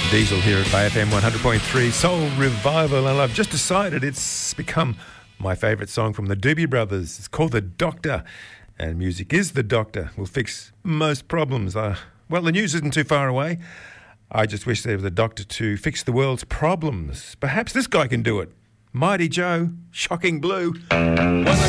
Diesel here at Bay FM 100.3 Soul Revival, and I've just decided it's become my favourite song from the Doobie Brothers. It's called The Doctor, and music is the doctor. Will fix most problems. Well, the news isn't too far away. I just wish there was a doctor to fix the world's problems. Perhaps this guy can do it. Mighty Joe, Shocking Blue.